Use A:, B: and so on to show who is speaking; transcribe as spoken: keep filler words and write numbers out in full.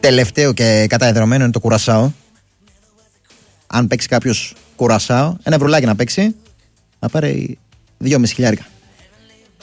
A: τελευταίο και καταεδρωμένο είναι το Κουρασάο. Αν παίξει κάποιος Κουρασάο, ένα ευρουλάκι να παίξει, θα πάρει δυόμισι χιλιάρικα.